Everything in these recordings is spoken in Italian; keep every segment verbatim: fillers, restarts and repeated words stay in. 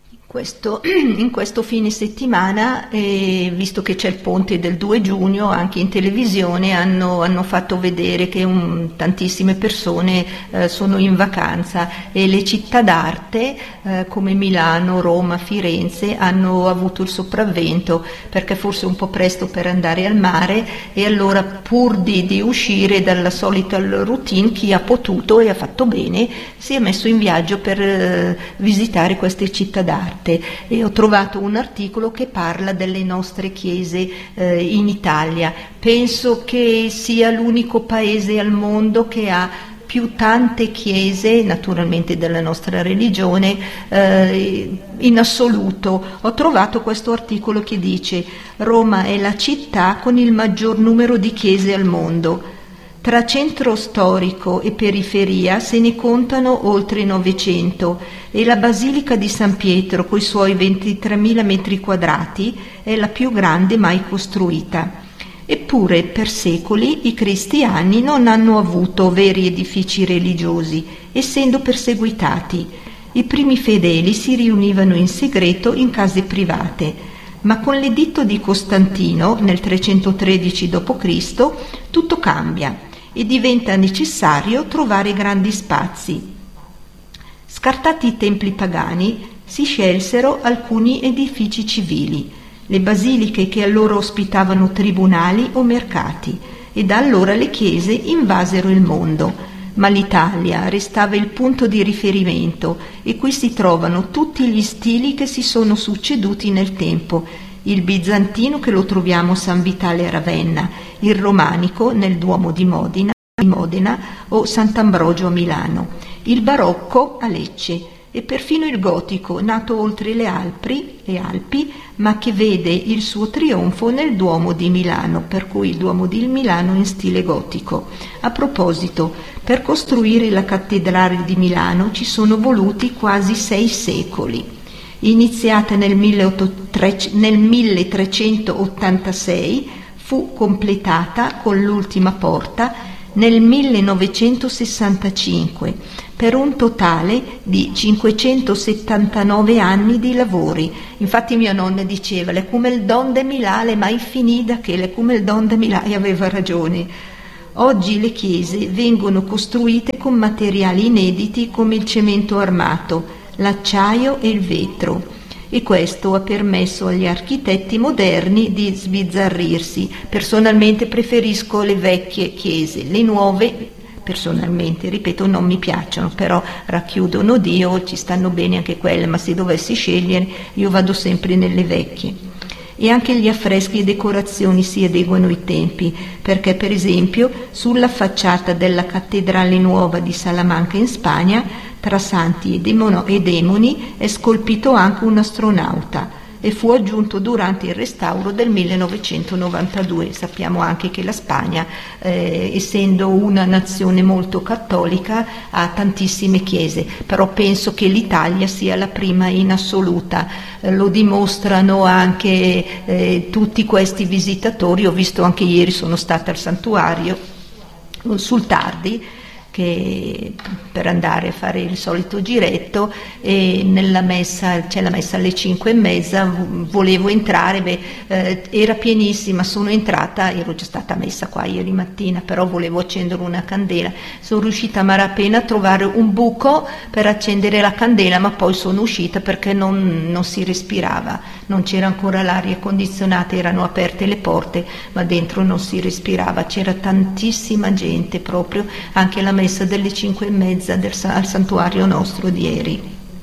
Questo, in questo fine settimana, eh, visto che c'è il ponte del due giugno, anche in televisione hanno, hanno fatto vedere che un, tantissime persone eh, sono in vacanza e le città d'arte eh, come Milano, Roma, Firenze hanno avuto il sopravvento, perché forse è un po' presto per andare al mare, e allora pur di, di uscire dalla solita routine, chi ha potuto e ha fatto bene si è messo in viaggio per eh, visitare queste città d'arte. E ho trovato un articolo che parla delle nostre chiese eh, in Italia. Penso che sia l'unico paese al mondo che ha più tante chiese, naturalmente della nostra religione, eh, in assoluto. Ho trovato questo articolo che dice: Roma è la città con il maggior numero di chiese al mondo. Tra centro storico e periferia se ne contano oltre novecento e la Basilica di San Pietro, coi suoi ventitremila metri quadrati, è la più grande mai costruita. Eppure per secoli i cristiani non hanno avuto veri edifici religiosi, essendo perseguitati. I primi fedeli si riunivano in segreto in case private, ma con l'editto di Costantino nel trecentotredici dopo Cristo tutto cambia e diventa necessario trovare grandi spazi. Scartati i templi pagani, si scelsero alcuni edifici civili, le basiliche che allora ospitavano tribunali o mercati, e da allora le chiese invasero il mondo. Ma l'Italia restava il punto di riferimento e qui si trovano tutti gli stili che si sono succeduti nel tempo: il bizantino, che lo troviamo a San Vitale a Ravenna, il romanico nel Duomo di Modena, di Modena o Sant'Ambrogio a Milano, il barocco a Lecce e perfino il gotico, nato oltre le Alpi, le Alpi, ma che vede il suo trionfo nel Duomo di Milano, per cui il Duomo di Milano in stile gotico. A proposito, per costruire la cattedrale di Milano ci sono voluti quasi sei secoli. Iniziata nel milletrecentottantasei, fu completata con l'ultima porta nel millenovecentosessantacinque, per un totale di cinquecentosettantanove anni di lavori. Infatti mia nonna diceva: le come il don de Milà, le mai finita che le come il don de Milà, e aveva ragione. Oggi le chiese vengono costruite con materiali inediti come il cemento armato, l'acciaio e il vetro, e questo ha permesso agli architetti moderni di sbizzarrirsi. Personalmente preferisco le vecchie chiese, le nuove personalmente, ripeto, non mi piacciono, però racchiudono Dio, ci stanno bene anche quelle, ma se dovessi scegliere io vado sempre nelle vecchie. E anche gli affreschi e decorazioni si adeguano ai tempi, perché per esempio sulla facciata della cattedrale nuova di Salamanca in Spagna, tra santi e, demono, e demoni, è scolpito anche un astronauta e fu aggiunto durante il restauro del millenovecentonovantadue. Sappiamo anche che la Spagna, eh, essendo una nazione molto cattolica, ha tantissime chiese, però penso che l'Italia sia la prima in assoluta. Eh, lo dimostrano anche eh, tutti questi visitatori. Ho visto anche ieri, sono stata al santuario sul Tardi, che per andare a fare il solito giretto, e nella messa, c'è la messa alle cinque e mezza, volevo entrare, beh, eh, era pienissima, sono entrata, ero già stata messa qua ieri mattina, però volevo accendere una candela, sono riuscita a malapena a trovare un buco per accendere la candela, ma poi sono uscita perché non, non si respirava, non c'era ancora l'aria condizionata, erano aperte le porte, ma dentro non si respirava, c'era tantissima gente, proprio anche la messa delle cinque e mezza del, al santuario nostro di ieri.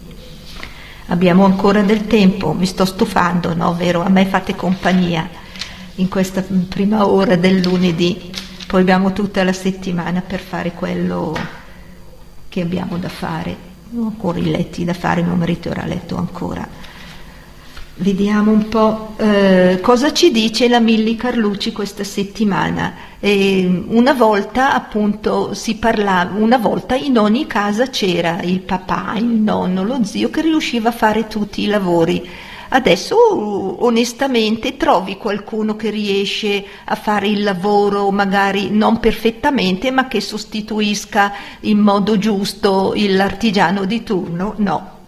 Abbiamo ancora del tempo, mi sto stufando, no, vero? A me fate compagnia in questa prima ora del lunedì, poi abbiamo tutta la settimana per fare quello che abbiamo da fare. Ho ancora i letti da fare, mio marito era a letto ancora. Vediamo un po' eh, cosa ci dice la Milly Carlucci questa settimana. Eh, una volta appunto si parlava, una volta in ogni casa c'era il papà, il nonno, lo zio che riusciva a fare tutti i lavori. Adesso onestamente trovi qualcuno che riesce a fare il lavoro magari non perfettamente, ma che sostituisca in modo giusto l'artigiano di turno? No.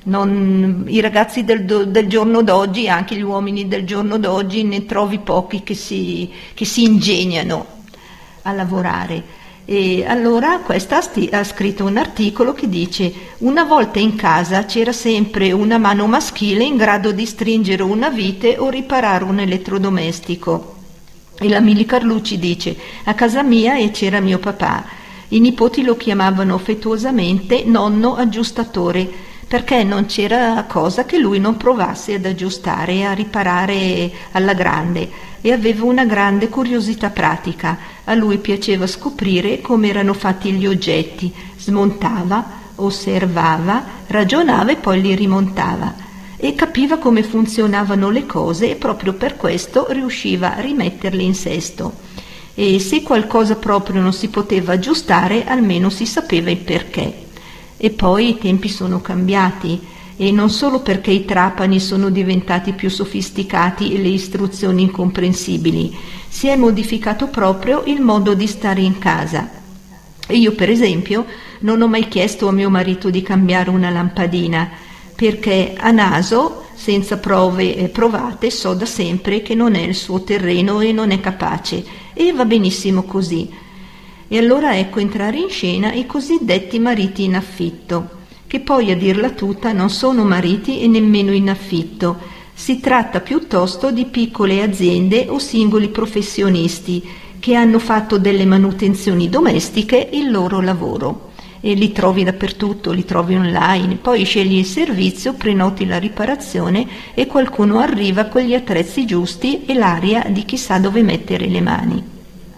Non, i ragazzi del, del giorno d'oggi, anche gli uomini del giorno d'oggi, ne trovi pochi che si, che si ingegnano a lavorare. E allora questa ha scritto un articolo che dice: una volta in casa c'era sempre una mano maschile in grado di stringere una vite o riparare un elettrodomestico. E la Mili Carlucci dice: a casa mia e c'era mio papà, i nipoti lo chiamavano affettuosamente nonno aggiustatore, perché non c'era cosa che lui non provasse ad aggiustare e a riparare alla grande, e aveva una grande curiosità pratica. A lui piaceva scoprire come erano fatti gli oggetti, smontava, osservava, ragionava e poi li rimontava, e capiva come funzionavano le cose, e proprio per questo riusciva a rimetterle in sesto. E se qualcosa proprio non si poteva aggiustare, almeno si sapeva il perché. E poi i tempi sono cambiati, e non solo perché i trapani sono diventati più sofisticati e le istruzioni incomprensibili, si è modificato proprio il modo di stare in casa. E io, per esempio, non ho mai chiesto a mio marito di cambiare una lampadina, perché a naso, senza prove provate, so da sempre che non è il suo terreno e non è capace, e va benissimo così. E allora ecco entrare in scena i cosiddetti mariti in affitto, che poi, a dirla tutta, non sono mariti e nemmeno in affitto. Si tratta piuttosto di piccole aziende o singoli professionisti che hanno fatto delle manutenzioni domestiche il loro lavoro. E li trovi dappertutto, li trovi online, poi scegli il servizio, prenoti la riparazione e qualcuno arriva con gli attrezzi giusti e l'aria di chi sa dove mettere le mani.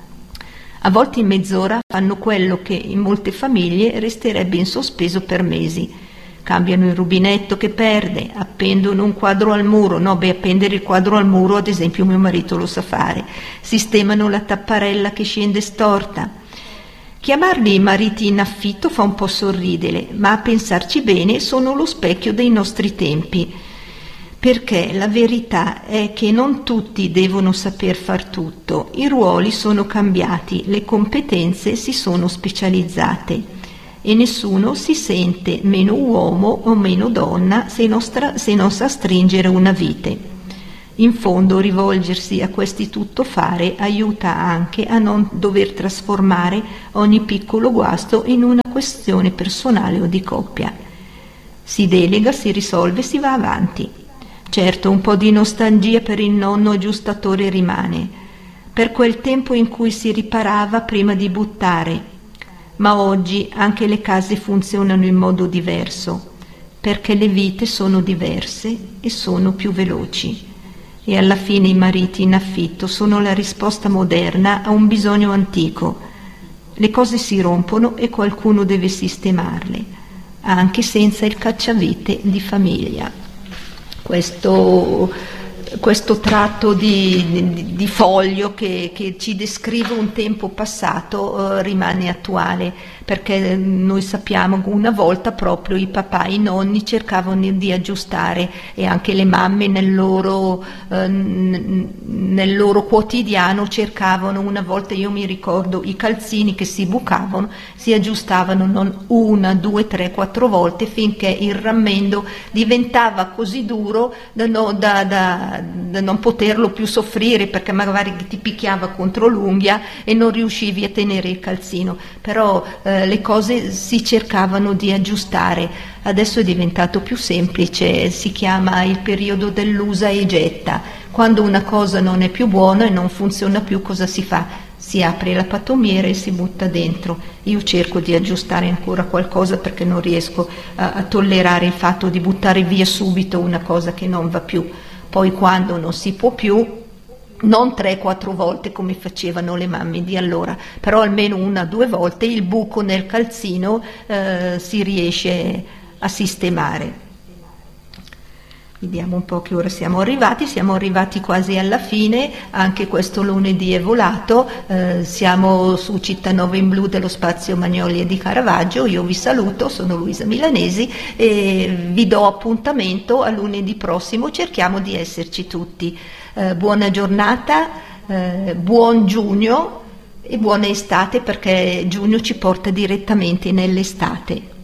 A volte in mezz'ora fanno quello che in molte famiglie resterebbe in sospeso per mesi. Cambiano il rubinetto che perde, appendono un quadro al muro, no beh appendere il quadro al muro ad esempio mio marito lo sa fare, sistemano la tapparella che scende storta. Chiamarli mariti in affitto fa un po' sorridere, ma a pensarci bene sono lo specchio dei nostri tempi, perché la verità è che non tutti devono saper far tutto, i ruoli sono cambiati, le competenze si sono specializzate e nessuno si sente meno uomo o meno donna se non, stra- se non sa stringere una vite. In fondo rivolgersi a questi tuttofare aiuta anche a non dover trasformare ogni piccolo guasto in una questione personale o di coppia. Si delega, si risolve, si va avanti. Certo, un po' di nostalgia per il nonno aggiustatore rimane, per quel tempo in cui si riparava prima di buttare, ma oggi anche le case funzionano in modo diverso, perché le vite sono diverse e sono più veloci. E alla fine i mariti in affitto sono la risposta moderna a un bisogno antico. Le cose si rompono e qualcuno deve sistemarle, anche senza il cacciavite di famiglia. Questo, questo tratto di, di, di foglio che, che ci descrive un tempo passato eh, rimane attuale, perché noi sappiamo che una volta proprio i papà, i nonni cercavano di aggiustare, e anche le mamme nel loro, eh, nel loro quotidiano cercavano. Una volta, io mi ricordo, i calzini che si bucavano si aggiustavano non una, due, tre, quattro volte, finché il rammendo diventava così duro da, no, da, da, da non poterlo più soffrire, perché magari ti picchiava contro l'unghia e non riuscivi a tenere il calzino. Però eh, le cose si cercavano di aggiustare. Adesso è diventato più semplice, si chiama il periodo dell'usa e getta. Quando una cosa non è più buona e non funziona più, cosa si fa? Si apre la pattumiera e si butta dentro. Io cerco di aggiustare ancora qualcosa, perché non riesco a, a tollerare il fatto di buttare via subito una cosa che non va più. Poi quando non si può più, non tre quattro volte come facevano le mamme di allora, però almeno una due volte il buco nel calzino eh, si riesce a sistemare. Vediamo un po' che ora siamo arrivati, siamo arrivati quasi alla fine, anche questo lunedì è volato, eh, siamo su Cittanova in blu dello spazio Magnolie di Caravaggio. Io vi saluto, sono Luisa Milanesi e vi do appuntamento a lunedì prossimo, cerchiamo di esserci tutti. Eh, buona giornata, eh, buon giugno e buona estate, perché giugno ci porta direttamente nell'estate.